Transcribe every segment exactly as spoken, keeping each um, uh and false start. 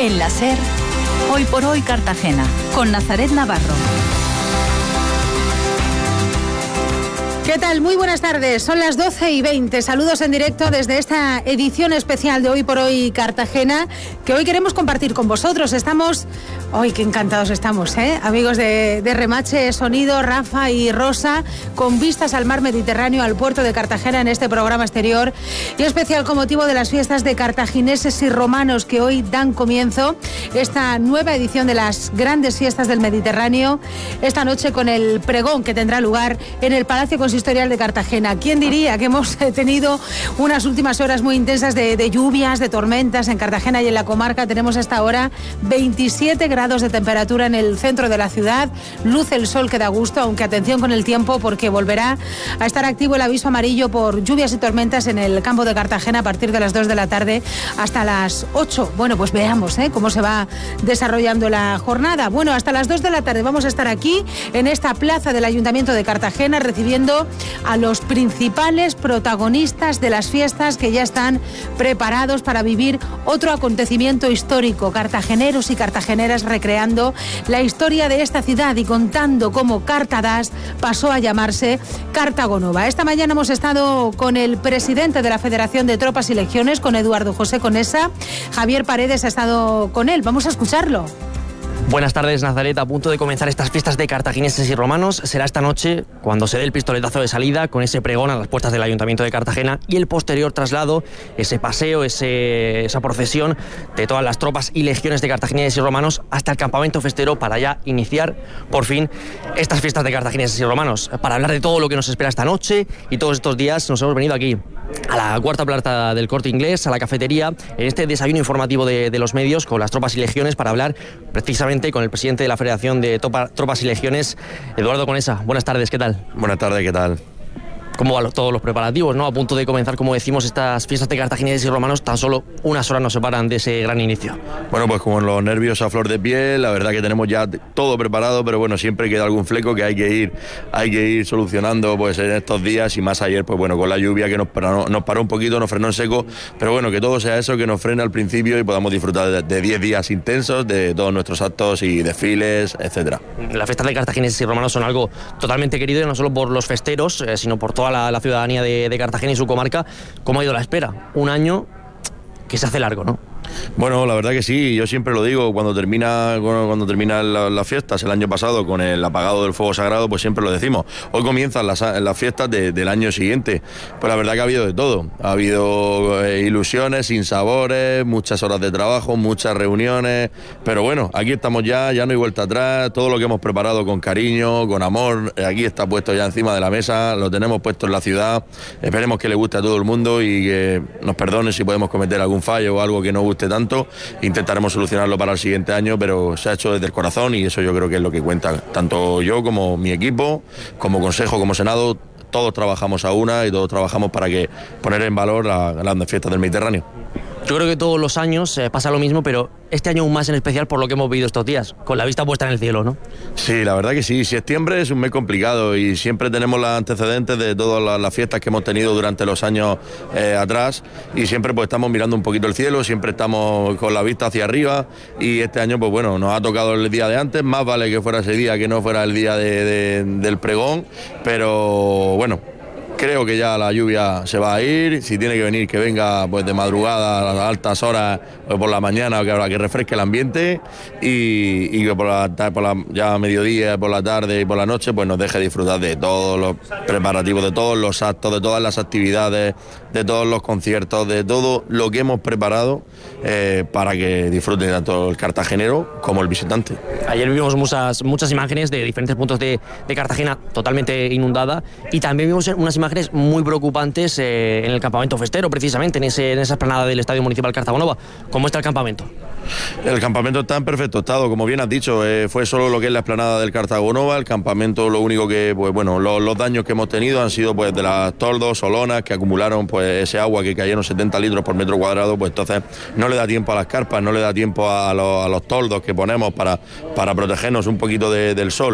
En la SER, Hoy por Hoy Cartagena, con Nazaret Navarro. ¿Qué tal? Muy buenas tardes. Son las doce y veinte. Saludos en directo desde esta edición especial de Hoy por Hoy Cartagena, que hoy queremos compartir con vosotros. Estamos... ¡Ay, qué encantados estamos, eh! Amigos de, de Remache Sonido, Rafa y Rosa, con vistas al mar Mediterráneo, al puerto de Cartagena en este programa exterior y especial con motivo de las fiestas de cartagineses y romanos que hoy dan comienzo. Esta nueva edición de las grandes fiestas del Mediterráneo, esta noche con el pregón que tendrá lugar en el Palacio Consistorial de Cartagena. ¿Quién diría que hemos tenido unas últimas horas muy intensas de, de lluvias, de tormentas en Cartagena y en la comarca? Tenemos hasta ahora veintisiete grados de temperatura en el centro de la ciudad, luce el sol que da gusto, aunque atención con el tiempo porque volverá a estar activo el aviso amarillo por lluvias y tormentas en el campo de Cartagena a partir de las dos de la tarde hasta las ocho. Bueno, pues veamos ¿eh? cómo se va desarrollando la jornada. Bueno, hasta las dos de la tarde vamos a estar aquí en esta plaza del Ayuntamiento de Cartagena recibiendo a los principales protagonistas de las fiestas que ya están preparados para vivir otro acontecimiento histórico. Cartageneros y cartageneras recreando la historia de esta ciudad y contando cómo Cartadas pasó a llamarse Cartagonova. Esta mañana hemos estado con el presidente de la Federación de Tropas y Legiones, con Eduardo José Conesa. Javier Paredes ha estado con él. Vamos a escucharlo. Buenas tardes, Nazaret. A punto de comenzar estas fiestas de cartagineses y romanos. Será esta noche cuando se dé el pistoletazo de salida con ese pregón a las puertas del Ayuntamiento de Cartagena y el posterior traslado, ese paseo, ese, esa procesión de todas las tropas y legiones de cartagineses y romanos hasta el campamento festero para ya iniciar por fin estas fiestas de cartagineses y romanos. Para hablar de todo lo que nos espera esta noche y todos estos días nos hemos venido aquí a la cuarta planta del Corte Inglés, a la cafetería, en este desayuno informativo de, de los medios con las tropas y legiones para hablar precisamente con el presidente de la Federación de Topa, Tropas y Legiones, Eduardo Conesa. Buenas tardes, ¿qué tal? Buenas tardes, ¿qué tal? ¿Cómo van todos los preparativos, no? A punto de comenzar, como decimos, estas fiestas de cartagineses y romanos, tan solo unas horas nos separan de ese gran inicio. Bueno, pues con los nervios a flor de piel, la verdad que tenemos ya todo preparado, pero bueno, siempre queda algún fleco que hay que ir, hay que ir solucionando pues en estos días, y más ayer, pues bueno, con la lluvia que nos paró, nos paró un poquito, nos frenó en seco, pero bueno, que todo sea eso, que nos frene al principio y podamos disfrutar de diez días intensos, de todos nuestros actos y desfiles, etcétera. Las fiestas de cartagineses y romanos son algo totalmente querido, no solo por los festeros, eh, sino por toda la, la ciudadanía de, de Cartagena y su comarca. ¿Cómo ha ido la espera? Un año que se hace largo, ¿no? Bueno, la verdad que sí, yo siempre lo digo, cuando termina cuando terminan las la fiestas, el año pasado con el apagado del fuego sagrado, pues siempre lo decimos, hoy comienzan las, las fiestas de, del año siguiente. Pues la verdad que ha habido de todo, ha habido eh, ilusiones, sinsabores, muchas horas de trabajo, muchas reuniones, pero bueno, aquí estamos ya, ya no hay vuelta atrás, todo lo que hemos preparado con cariño, con amor, aquí está puesto ya encima de la mesa, lo tenemos puesto en la ciudad, esperemos que le guste a todo el mundo y que nos perdone si podemos cometer algún fallo o algo que no guste tanto, intentaremos solucionarlo para el siguiente año, pero se ha hecho desde el corazón y eso yo creo que es lo que cuenta, tanto yo como mi equipo, como Consejo, como Senado, todos trabajamos a una y todos trabajamos para que poner en valor las grandes fiestas del Mediterráneo. Yo creo que todos los años eh, pasa lo mismo, pero este año aún más en especial por lo que hemos vivido estos días, con la vista puesta en el cielo, ¿no? Sí, la verdad que sí. Septiembre es un mes complicado y siempre tenemos los antecedentes de todas las, las fiestas que hemos tenido durante los años eh, atrás y siempre pues estamos mirando un poquito el cielo, siempre estamos con la vista hacia arriba y este año pues bueno, nos ha tocado el día de antes, más vale que fuera ese día que no fuera el día de, de, del pregón, pero bueno, creo que ya la lluvia se va a ir, si tiene que venir que venga pues de madrugada a las altas horas o por la mañana, que, que refresque el ambiente y, y que por la, por la ya a mediodía, por la tarde y por la noche pues nos deje disfrutar de todos los preparativos, de todos los actos, de todas las actividades, de todos los conciertos, de todo lo que hemos preparado eh, para que disfruten tanto el cartagenero como el visitante. Ayer vimos muchas, muchas imágenes de diferentes puntos de, de Cartagena totalmente inundada y también vimos unas imágenes muy preocupantes eh, en el campamento festero, precisamente en, ese, en esa explanada del Estadio Municipal Cartagonova. ¿Cómo está el campamento? El campamento está en perfecto estado, como bien has dicho, eh, fue solo lo que es la explanada del Cartagonova. El campamento, lo único que, pues bueno, los, los daños que hemos tenido han sido pues de las toldos, solonas, que acumularon pues ese agua que cayeron setenta litros por metro cuadrado, pues entonces no le da tiempo a las carpas, no le da tiempo a los, a los toldos que ponemos para, para protegernos un poquito de, del sol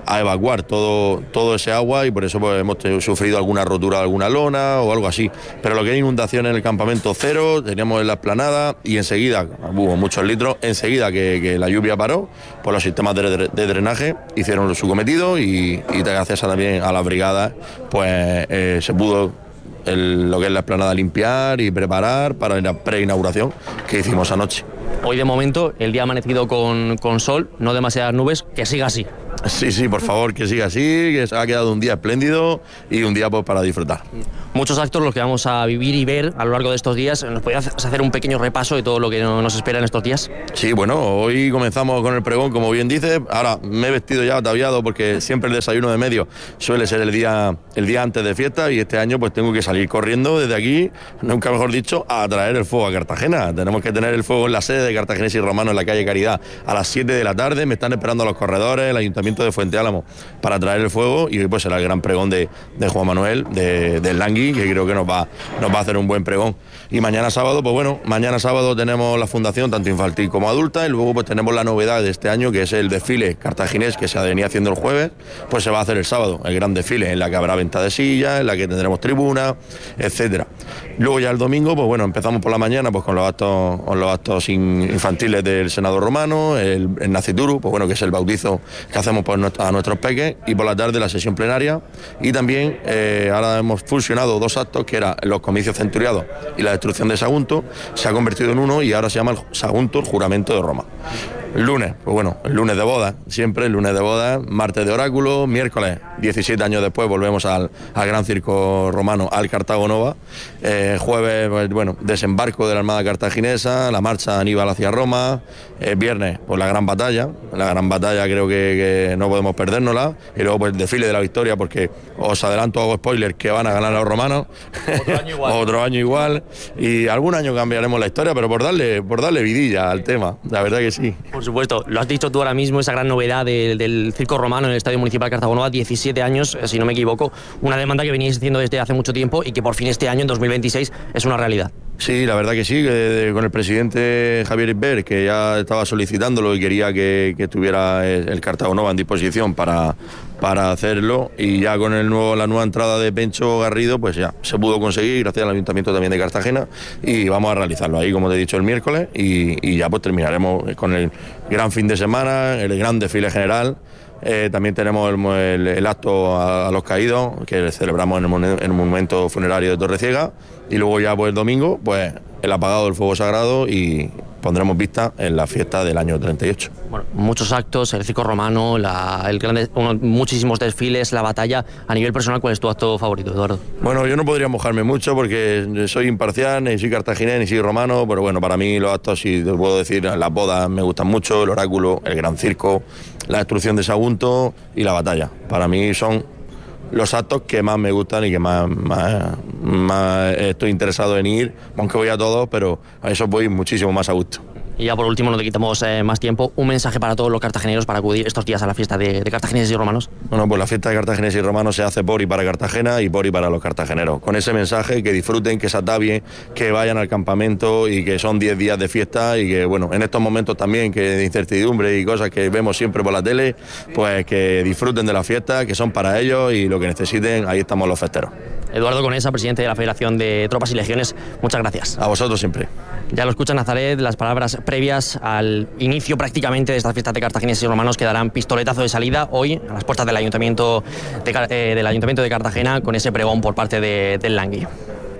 a evacuar todo, todo ese agua y por eso pues, hemos tenido, sufrido alguna rotura de alguna lona o algo así. Pero lo que es inundación en el campamento cero, teníamos en la explanada y enseguida, hubo muchos litros, enseguida que, que la lluvia paró, pues los sistemas de, de drenaje hicieron su cometido y, y gracias a, también a la brigada pues eh, se pudo el, lo que es la explanada limpiar y preparar para la preinauguración que hicimos anoche. Hoy de momento el día ha amanecido con, con sol, no demasiadas nubes, que siga así. Sí, sí, por favor, que siga así, que ha quedado un día espléndido y un día pues, para disfrutar. Muchos actos los que vamos a vivir y ver a lo largo de estos días. ¿Nos podrías hacer un pequeño repaso de todo lo que nos espera en estos días? Sí, bueno, hoy comenzamos con el pregón, como bien dices. Ahora me he vestido ya ataviado porque siempre el desayuno de medio suele ser el día, el día antes de fiesta y este año pues tengo que salir corriendo desde aquí, nunca mejor dicho, a traer el fuego a Cartagena. Tenemos que tener el fuego en la sede de Cartaginés y Romanos en la calle Caridad a las siete de la tarde. Me están esperando los corredores, el Ayuntamiento de Fuente Álamo para traer el fuego y hoy pues será el gran pregón de, de Juan Manuel de, del Langui, que creo que nos va, nos va a hacer un buen pregón. Y mañana sábado, pues bueno, mañana sábado tenemos la fundación tanto infantil como adulta y luego pues tenemos la novedad de este año que es el desfile cartaginés que se venía haciendo el jueves, pues se va a hacer el sábado, el gran desfile en la que habrá venta de sillas, en la que tendremos tribuna, etcétera. Luego ya el domingo, pues bueno, empezamos por la mañana pues con los actos, con los actos infantiles del Senado Romano, el, el Nacituru, pues bueno, que es el bautizo que hacemos por a nuestros peques, y por la tarde la sesión plenaria y también eh, ahora hemos fusionado dos actos que eran los comicios centuriados y la destrucción de Sagunto, se ha convertido en uno y ahora se llama el Sagunto, el juramento de Roma. El lunes, pues bueno, el lunes de boda, siempre el lunes de boda, martes de oráculo, miércoles, diecisiete años después, volvemos al, al gran circo romano, al Cartago Nova, eh, jueves, pues, bueno, desembarco de la Armada Cartaginesa, la marcha de Aníbal hacia Roma, eh, viernes, pues la gran batalla, la gran batalla creo que, que no podemos perdérnosla, y luego pues el desfile de la victoria, porque os adelanto, hago spoiler, que van a ganar los romanos, otro año igual, otro año igual y algún año cambiaremos la historia, pero por darle, por darle vidilla al tema, la verdad que sí. Por supuesto, lo has dicho tú ahora mismo, esa gran novedad de, del circo romano en el Estadio Municipal de Cartago Nova, diecisiete años, si no me equivoco, una demanda que veníais haciendo desde hace mucho tiempo y que por fin este año, en dos mil veintiséis, es una realidad. Sí, la verdad que sí, que con el presidente Javier Isber, que ya estaba solicitándolo y quería que, que tuviera el Cartago Nova en disposición para, para hacerlo, y ya con el nuevo, la nueva entrada de Pencho Garrido, pues ya se pudo conseguir gracias al Ayuntamiento también de Cartagena, y vamos a realizarlo ahí, como te he dicho, el miércoles, y, y ya pues terminaremos con el gran fin de semana, el gran desfile general. Eh, también tenemos el, el, el acto a, a los caídos que celebramos en el, en el monumento funerario de Torreciega, y luego ya pues el domingo pues el apagado del fuego sagrado y pondremos vista en la fiesta del año treinta y ocho. Bueno, muchos actos, el circo romano, la, el grande, unos, muchísimos desfiles, la batalla. A nivel personal, ¿cuál es tu acto favorito, Eduardo? Bueno, yo no podría mojarme mucho porque soy imparcial, ni soy cartaginés, ni soy romano, pero bueno, para mí los actos, si te puedo decir, las bodas me gustan mucho, el oráculo, el gran circo, la destrucción de Sagunto y la batalla. Para mí son los actos que más me gustan y que más, más, más estoy interesado en ir, aunque voy a todos, pero a eso voy muchísimo más a gusto. Y ya por último, no te quitamos eh, más tiempo, un mensaje para todos los cartageneros para acudir estos días a la fiesta de, de cartagineses y romanos. Bueno, pues la fiesta de cartagineses y romanos se hace por y para Cartagena y por y para los cartageneros. Con ese mensaje, que disfruten, que se atavien, que vayan al campamento y que son diez días de fiesta y que, bueno, en estos momentos también que de incertidumbre y cosas que vemos siempre por la tele, pues que disfruten de la fiesta, que son para ellos y lo que necesiten, ahí estamos los festeros. Eduardo Conesa, presidente de la Federación de Tropas y Legiones, muchas gracias. A vosotros siempre. Ya lo escucha Nazaret, las palabras previas al inicio prácticamente de estas fiestas de cartagineses y romanos que darán pistoletazo de salida hoy a las puertas del Ayuntamiento de, eh, del Ayuntamiento de Cartagena con ese pregón por parte de, del Langui.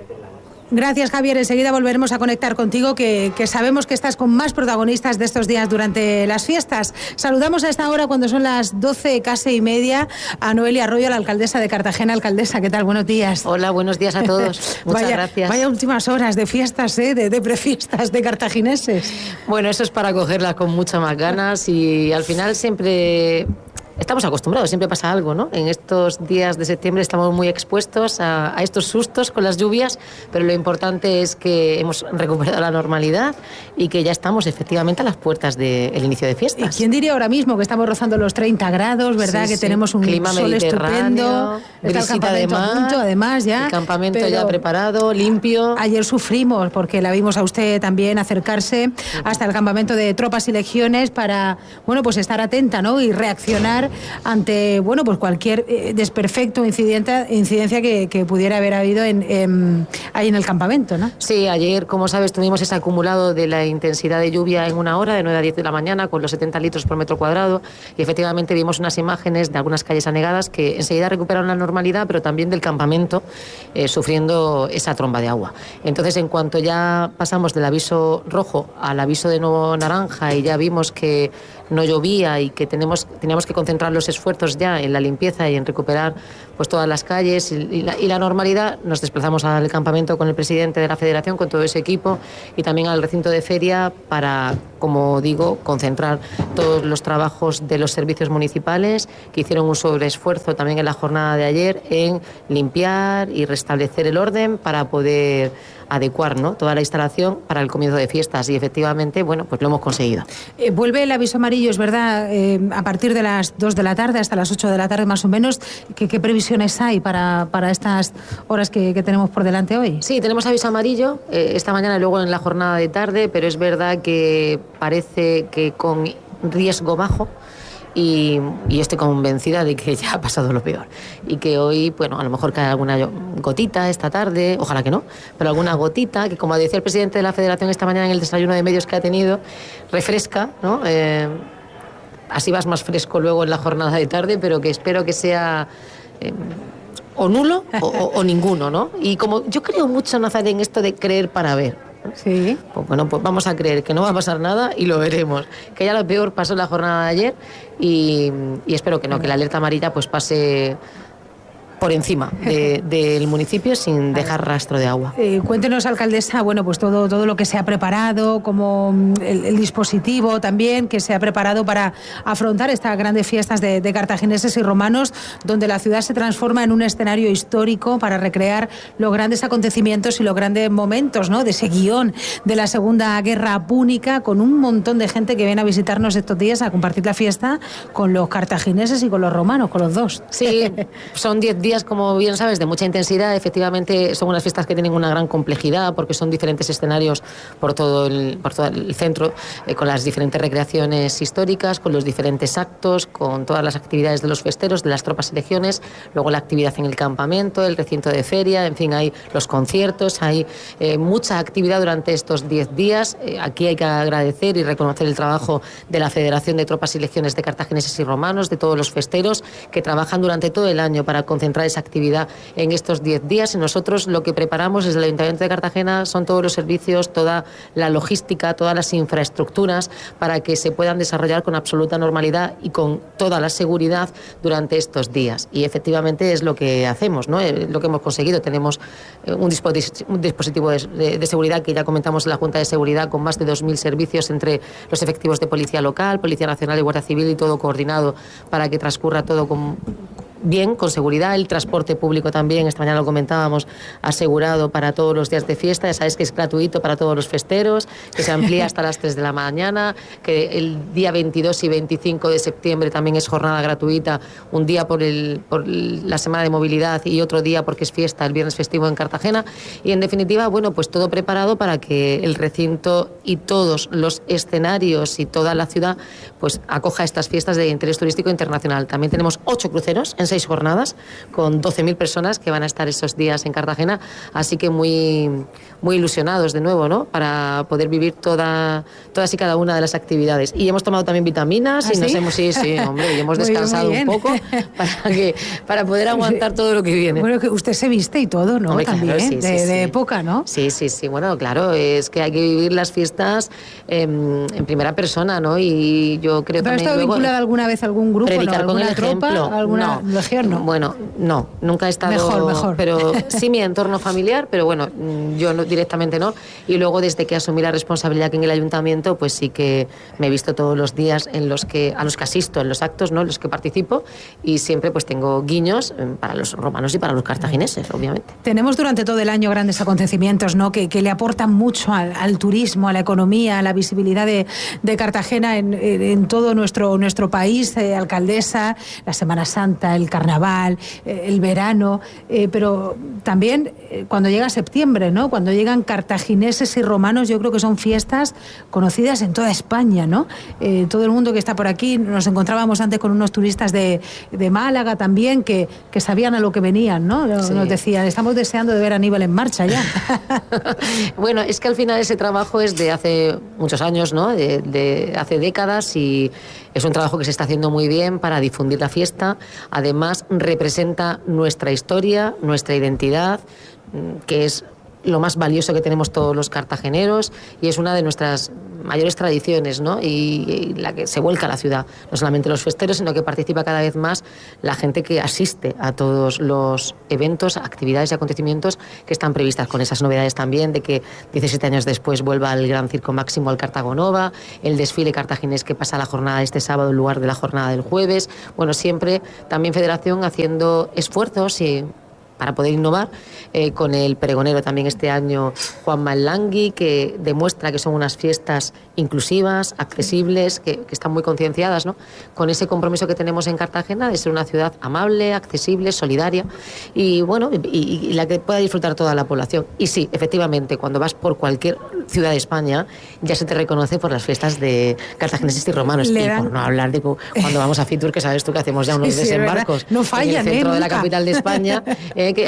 Gracias, Javier. Enseguida volveremos a conectar contigo, que, que sabemos que estás con más protagonistas de estos días durante las fiestas. Saludamos a esta hora, cuando son las doce casi y media, a Noelia Arroyo, la alcaldesa de Cartagena. Alcaldesa, ¿qué tal? Buenos días. Hola, buenos días a todos. Muchas vaya, gracias. Vaya últimas horas de fiestas, ¿eh? de, de prefiestas de cartagineses. Bueno, eso es para cogerlas con muchas más ganas y al final siempre... Estamos acostumbrados, siempre pasa algo, ¿no? En estos días de septiembre estamos muy expuestos a, a estos sustos con las lluvias, pero lo importante es que hemos recuperado la normalidad y que ya estamos efectivamente a las puertas del inicio de fiestas. ¿Y quién diría ahora mismo que estamos rozando los treinta grados, verdad? Sí, que sí. tenemos un clima sol estupendo, está el campamento a punto, además ya. El campamento ya preparado, limpio. Ayer sufrimos porque la vimos a usted también acercarse hasta el campamento de Tropas y Legiones para, bueno, pues estar atenta, ¿no? Y reaccionar reaccionar ante, bueno, pues cualquier eh, desperfecto o incidencia, incidencia que, que pudiera haber habido en, en, ahí en el campamento, ¿no? Sí, ayer, como sabes, tuvimos ese acumulado de la intensidad de lluvia en una hora, de nueve a diez de la mañana, con los setenta litros por metro cuadrado, y efectivamente vimos unas imágenes de algunas calles anegadas que enseguida recuperaron la normalidad, pero también del campamento eh, sufriendo esa tromba de agua. Entonces, en cuanto ya pasamos del aviso rojo al aviso de nuevo naranja y ya vimos que no llovía y que tenemos, teníamos que concentrar los esfuerzos ya en la limpieza y en recuperar pues todas las calles y, y, la, y la normalidad, nos desplazamos al campamento con el presidente de la Federación, con todo ese equipo, y también al recinto de feria para, como digo, concentrar todos los trabajos de los servicios municipales, que hicieron un sobreesfuerzo también en la jornada de ayer en limpiar y restablecer el orden para poder adecuar, ¿no?, toda la instalación para el comienzo de fiestas, y efectivamente, bueno, pues lo hemos conseguido. Eh, vuelve el aviso amarillo, es verdad, eh, a partir de las dos de la tarde hasta las ocho de la tarde más o menos. ¿Qué, qué previsiones hay para, para estas horas que, que tenemos por delante hoy? Sí, tenemos aviso amarillo eh, esta mañana y luego en la jornada de tarde, pero es verdad que parece que con riesgo bajo. Y, y estoy convencida de que ya ha pasado lo peor y que hoy, bueno, a lo mejor cae alguna gotita esta tarde, ojalá que no, pero alguna gotita que, como decía el presidente de la Federación esta mañana en el desayuno de medios que ha tenido, refresca, ¿no? Eh, así vas más fresco luego en la jornada de tarde, pero que espero que sea eh, o nulo o, o, o ninguno, ¿no? Y como yo creo mucho, Nazaret, en esto de creer para ver. Sí. Pues bueno, pues vamos a creer que no va a pasar nada y lo veremos. Que ya lo peor pasó en la jornada de ayer y, y espero que no, que la alerta amarilla pues pase por encima de, del municipio sin dejar rastro de agua. Eh, cuéntenos, alcaldesa, bueno, pues todo, todo lo que se ha preparado, como el, el dispositivo también que se ha preparado para afrontar estas grandes fiestas de, de cartagineses y romanos, donde la ciudad se transforma en un escenario histórico para recrear los grandes acontecimientos y los grandes momentos, ¿no?, de ese guión de la Segunda Guerra Púnica, con un montón de gente que viene a visitarnos estos días a compartir la fiesta con los cartagineses y con los romanos, con los dos. Sí, son diez días, como bien sabes, de mucha intensidad. Efectivamente, son unas fiestas que tienen una gran complejidad porque son diferentes escenarios por todo el, por todo el centro, eh, con las diferentes recreaciones históricas, con los diferentes actos, con todas las actividades de los festeros, de las tropas y legiones, luego la actividad en el campamento, el recinto de feria, en fin, hay los conciertos, hay eh, mucha actividad durante estos diez días. Eh, aquí hay que agradecer y reconocer el trabajo de la Federación de Tropas y Legiones de Cartagineses y Romanos, de todos los festeros que trabajan durante todo el año para concentrar esa actividad en estos diez días. Y nosotros lo que preparamos desde el Ayuntamiento de Cartagena son todos los servicios, toda la logística, todas las infraestructuras para que se puedan desarrollar con absoluta normalidad y con toda la seguridad durante estos días. Y efectivamente es lo que hacemos, ¿no? Lo que hemos conseguido. Tenemos un dispositivo de, de, de seguridad que ya comentamos en la Junta de Seguridad, con más de dos mil servicios entre los efectivos de Policía Local, Policía Nacional y Guardia Civil, y todo coordinado para que transcurra todo con bien, con seguridad. El transporte público también, esta mañana lo comentábamos, asegurado para todos los días de fiesta. Ya sabes que es gratuito para todos los festeros, que se amplía hasta las tres de la mañana, que el día veintidós y veinticinco de septiembre también es jornada gratuita, un día por, el, por la Semana de Movilidad y otro día porque es fiesta, el viernes festivo en Cartagena. Y en definitiva, bueno, pues todo preparado para que el recinto y todos los escenarios y toda la ciudad pues acoja estas fiestas de interés turístico internacional. También tenemos ocho cruceros en seis jornadas, con doce mil personas que van a estar esos días en Cartagena, así que muy, muy ilusionados de nuevo, ¿no?, para poder vivir toda, todas y cada una de las actividades. Y hemos tomado también vitaminas. ¿Ah, y nos sí? hemos, sí, sí, hombre, y hemos descansado un poco para, que, para poder aguantar todo lo que viene. Bueno, que usted se viste y todo, ¿no? Hombre, también, claro, sí, de, sí, de sí. época, ¿no? Sí, sí, sí, bueno, claro, es que hay que vivir las fiestas eh, en primera persona, ¿no? Y yo creo que... ¿Pero ha estado vinculada alguna vez a algún grupo, predicar ¿no? con el tropa, ejemplo? ¿Alguna no. legión? No. Bueno, no, nunca he estado... Mejor, mejor. Pero sí mi entorno familiar, pero bueno, yo no, directamente no. Y luego, desde que asumí la responsabilidad aquí en el ayuntamiento, pues sí que me he visto todos los días en los que, a los que asisto, en los actos, ¿no?, en los que participo, y siempre pues tengo guiños para los romanos y para los cartagineses, obviamente. Tenemos durante todo el año grandes acontecimientos, ¿no?, que, que le aportan mucho al, al turismo, a la economía, a la visibilidad de, de Cartagena en, en todo nuestro, nuestro país. Eh, alcaldesa, la Semana Santa, el el carnaval, eh, el verano, eh, pero también eh, cuando llega septiembre, ¿no? Cuando llegan cartagineses y romanos, yo creo que son fiestas conocidas en toda España, ¿no? Eh, todo el mundo que está por aquí, nos encontrábamos antes con unos turistas de, de Málaga también, que, que sabían a lo que venían, ¿no? Sí. Nos decían, estamos deseando de ver a Aníbal en marcha ya. Bueno, es que al final ese trabajo es de hace muchos años, ¿no? De, de hace décadas, y es un trabajo que se está haciendo muy bien para difundir la fiesta. Además, representa nuestra historia, nuestra identidad, que es lo más valioso que tenemos todos los cartageneros, y es una de nuestras mayores tradiciones, ¿no? Y, y la que se vuelca a la ciudad, no solamente los festeros, sino que participa cada vez más la gente que asiste a todos los eventos, actividades y acontecimientos que están previstas, con esas novedades también de que diecisiete años después vuelva el Gran Circo Máximo al Cartago Nova, el desfile cartaginés que pasa la jornada este sábado en lugar de la jornada del jueves. Bueno, siempre también Federación haciendo esfuerzos y para poder innovar, eh, con el pregonero también este año, Juan Malangui, que demuestra que son unas fiestas inclusivas, accesibles, que, que están muy concienciadas, ¿no? Con ese compromiso que tenemos en Cartagena de ser una ciudad amable, accesible, solidaria y, bueno, y, y la que pueda disfrutar toda la población. Y sí, efectivamente, cuando vas por cualquier ciudad de España, ya se te reconoce por las fiestas de cartagineses y romanos. Le y dan... por no hablar de cuando vamos a Fitur, que sabes tú que hacemos ya unos sí, desembarcos no fallan, en el centro ¿eh? de la capital de España, eh,